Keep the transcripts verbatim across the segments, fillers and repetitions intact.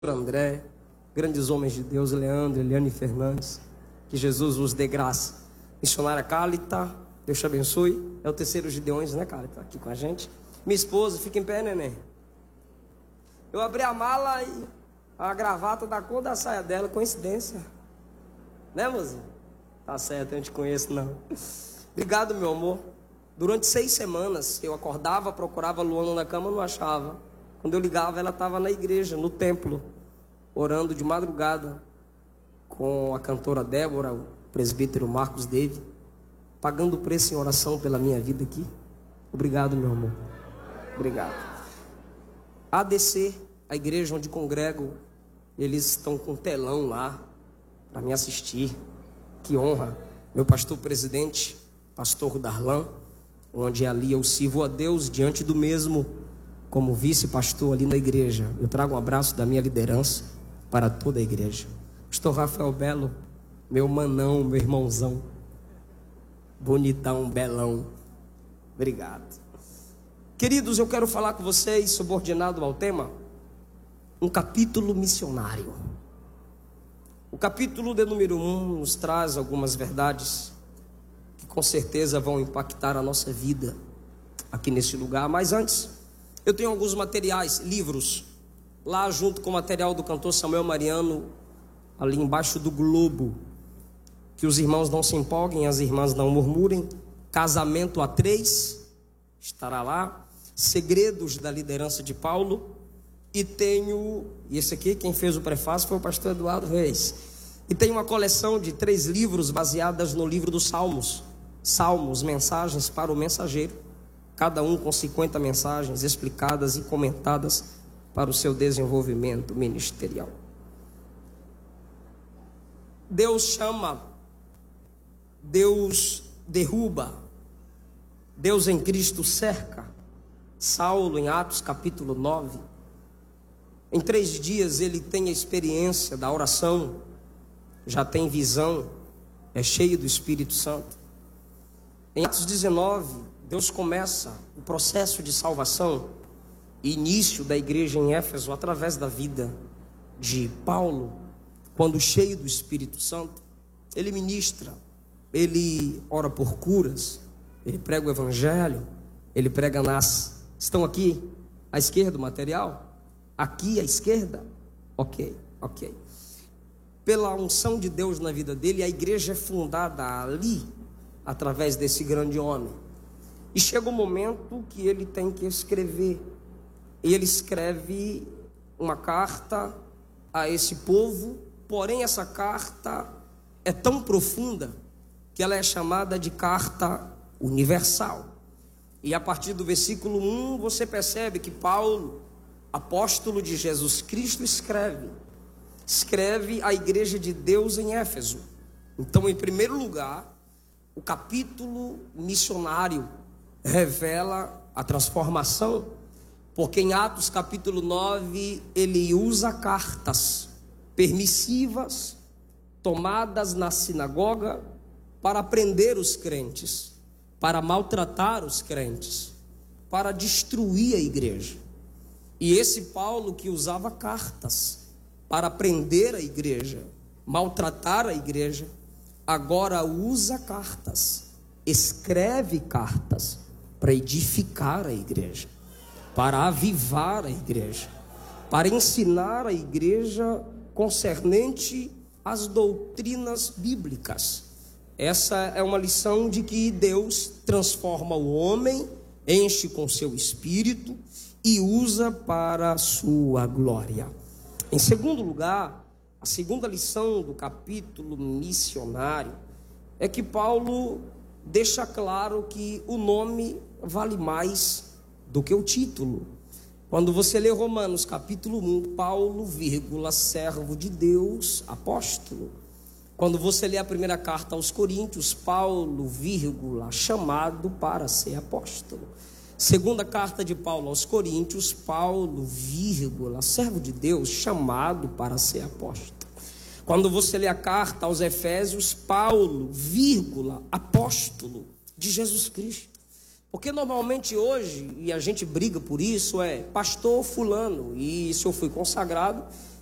André, grandes homens de Deus, Leandro, Eliane Fernandes, que Jesus os dê graça. Missionária Cálita, Deus te abençoe. É o terceiro Gideões, né, Cálita? Aqui com a gente. Minha esposa, fica em pé, neném. Eu abri a mala e a gravata da cor da saia dela, coincidência. Né, mozinho? Tá certo, eu não te conheço, não. Obrigado, meu amor. Durante seis semanas, eu acordava, procurava a Luana na cama, não achava. Quando eu ligava, ela estava na igreja, no templo, orando de madrugada com a cantora Débora, o presbítero Marcos David, pagando o preço em oração pela minha vida aqui. Obrigado, meu amor. Obrigado. A D C, a igreja onde congrego, eles estão com telão lá para me assistir. Que honra. Meu pastor presidente, pastor Darlan, onde ali eu sirvo a Deus diante do mesmo como vice-pastor ali na igreja. Eu trago um abraço da minha liderança para toda a igreja. Pastor Rafael Belo, meu manão, meu irmãozão, bonitão, belão. Obrigado. Queridos, eu quero falar com vocês, subordinado ao tema, um capítulo missionário. O capítulo de número um nos traz algumas verdades que com certeza vão impactar a nossa vida aqui nesse lugar. Mas antes, eu tenho alguns materiais, livros, lá junto com o material do cantor Samuel Mariano, ali embaixo do globo. Que os irmãos não se empolguem, as irmãs não murmurem. Casamento a três, estará lá. Segredos da liderança de Paulo. E tenho, e esse aqui, quem fez o prefácio foi o pastor Eduardo Reis. E tem uma coleção de três livros baseadas no livro dos Salmos. Salmos, mensagens para o mensageiro. Cada um com cinquenta mensagens explicadas e comentadas para o seu desenvolvimento ministerial. Deus chama, Deus derruba, Deus em Cristo cerca. Saulo em Atos capítulo nove. Em três dias ele tem a experiência da oração, já tem visão, é cheio do Espírito Santo. Em Atos dezenove, Deus começa o processo de salvação e início da igreja em Éfeso através da vida de Paulo. Quando cheio do Espírito Santo, ele ministra, ele ora por curas, ele prega o evangelho, ele prega nas... Estão aqui à esquerda o material? Aqui à esquerda? Ok, ok. Pela unção de Deus na vida dele, a igreja é fundada ali, através desse grande homem. E chega o momento que ele tem que escrever. E ele escreve uma carta a esse povo. Porém, essa carta é tão profunda que ela é chamada de carta universal. E a partir do versículo um, você percebe que Paulo, apóstolo de Jesus Cristo, escreve. Escreve a igreja de Deus em Éfeso. Então, em primeiro lugar, o capítulo missionário revela a transformação, porque em Atos capítulo nove ele usa cartas permissivas tomadas na sinagoga para prender os crentes, para maltratar os crentes, para destruir a igreja. E esse Paulo que usava cartas para prender a igreja, maltratar a igreja, agora usa cartas, escreve cartas para edificar a igreja, para avivar a igreja, para ensinar a igreja concernente às doutrinas bíblicas. Essa é uma lição de que Deus transforma o homem, enche com seu espírito e usa para a sua glória. Em segundo lugar, a segunda lição do capítulo missionário é que Paulo deixa claro que o nome vale mais do que o título. Quando você lê Romanos capítulo um, Paulo, vírgula, servo de Deus, apóstolo. Quando você lê a primeira carta aos Coríntios, Paulo, vírgula, chamado para ser apóstolo. Segunda carta de Paulo aos Coríntios, Paulo, vírgula, servo de Deus, chamado para ser apóstolo. Quando você lê a carta aos Efésios, Paulo, vírgula, apóstolo de Jesus Cristo. Porque normalmente hoje, e a gente briga por isso, é pastor fulano, e se eu fui consagrado,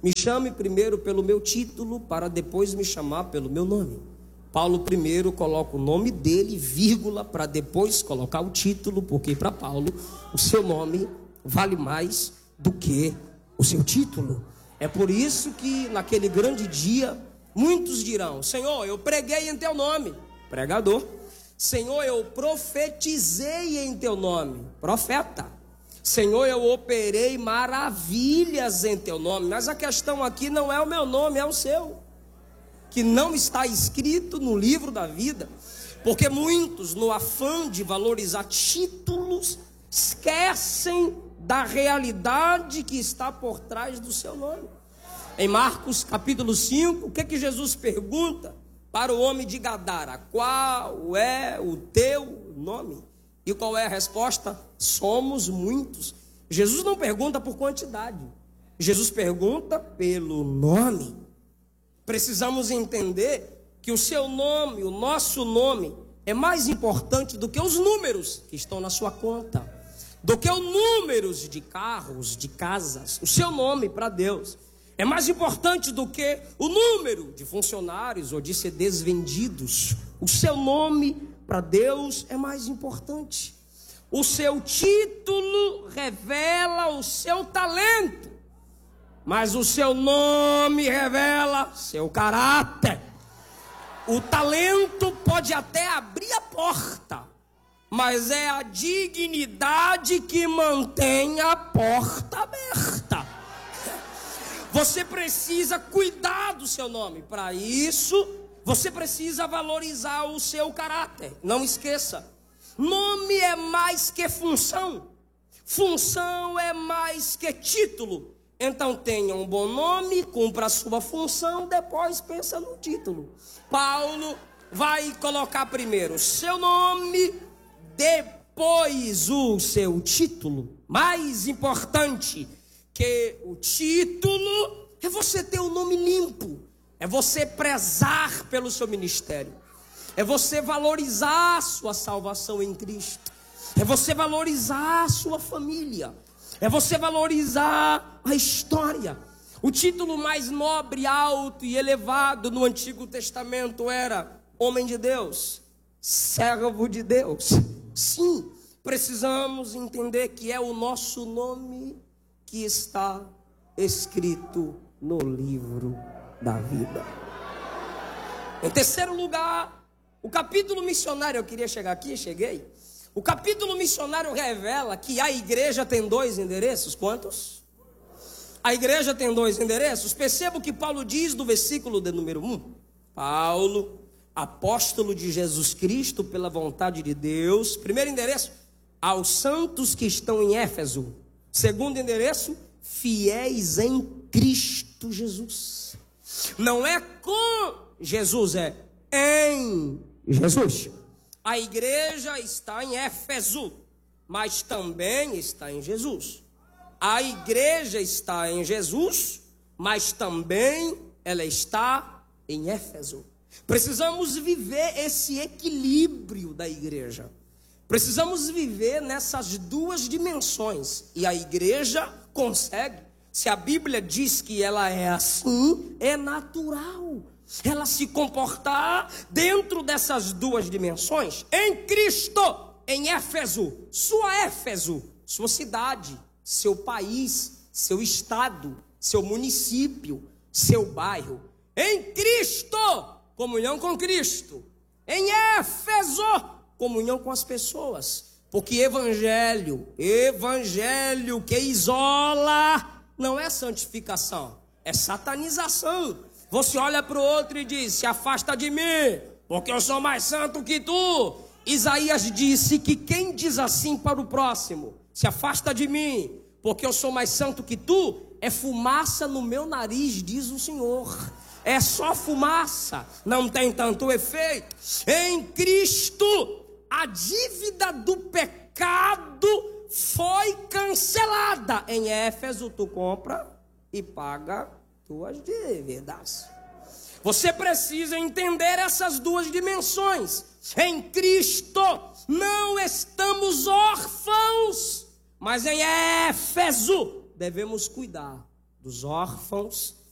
Me chame primeiro pelo meu título, para depois me chamar pelo meu nome. Paulo primeiro coloca o nome dele, vírgula, para depois colocar o título, porque para Paulo o seu nome vale mais do que o seu título. É por isso que naquele grande dia, muitos dirão: Senhor, eu preguei em teu nome, pregador. Senhor, eu profetizei em teu nome, profeta. Senhor, eu operei maravilhas em teu nome. Mas a questão aqui não é o meu nome, é o seu, que não está escrito no livro da vida. Porque muitos, no afã de valorizar títulos, esquecem da realidade que está por trás do seu nome. Em Marcos capítulo cinco, o que que Jesus pergunta para o homem de Gadara? Qual é o teu nome? E qual é a resposta? Somos muitos. Jesus não pergunta por quantidade, Jesus pergunta pelo nome. Precisamos entender que o seu nome, o nosso nome, é mais importante do que os números que estão na sua conta, do que os números de carros, de casas. O seu nome para Deus é mais importante do que o número de funcionários ou de C Ds vendidos. O seu nome para Deus é mais importante. O seu título revela o seu talento, mas o seu nome revela seu caráter. O talento pode até abrir a porta, mas é a dignidade que mantém a porta aberta. Você precisa cuidar do seu nome. Para isso, você precisa valorizar o seu caráter. Não esqueça, nome é mais que função. Função é mais que título. Então tenha um bom nome, cumpra a sua função, depois pensa no título. Paulo vai colocar primeiro o seu nome, depois o seu título. Mais importante que o título é você ter o nome limpo. É você prezar pelo seu ministério. É você valorizar a sua salvação em Cristo. É você valorizar a sua família. É você valorizar a história. O título mais nobre, alto e elevado no Antigo Testamento era homem de Deus, servo de Deus. Sim, precisamos entender que é o nosso nome que está escrito no livro da vida. Em terceiro lugar, o capítulo missionário, eu queria chegar aqui, cheguei. O capítulo missionário revela que a igreja tem dois endereços. Quantos? A igreja tem dois endereços. Perceba o que Paulo diz do versículo de número um. Paulo, apóstolo de Jesus Cristo pela vontade de Deus. Primeiro endereço, aos santos que estão em Éfeso. Segundo endereço, fiéis em Cristo Jesus. Não é com Jesus, é em Jesus. A igreja está em Éfeso, mas também está em Jesus. A igreja está em Jesus, mas também ela está em Éfeso. Precisamos viver esse equilíbrio da igreja. Precisamos viver nessas duas dimensões. E a igreja consegue. Se a Bíblia diz que ela é assim, é natural ela se comportar dentro dessas duas dimensões. Em Cristo, em Éfeso, sua Éfeso, sua cidade, seu país, seu estado, seu município, seu bairro. Em Cristo, comunhão com Cristo. Em Éfeso, comunhão com as pessoas. Porque evangelho, evangelho que isola, não é santificação, é satanização. Você olha para o outro e diz: se afasta de mim, porque eu sou mais santo que tu. Isaías disse que quem diz assim para o próximo: se afasta de mim, porque eu sou mais santo que tu, é fumaça no meu nariz, diz o Senhor. É só fumaça, não tem tanto efeito. Em Cristo, a dívida do pecado foi cancelada. Em Éfeso, tu compra e paga tuas dívidas. Você precisa entender essas duas dimensões. Em Cristo não estamos órfãos, mas em Éfeso devemos cuidar dos órfãos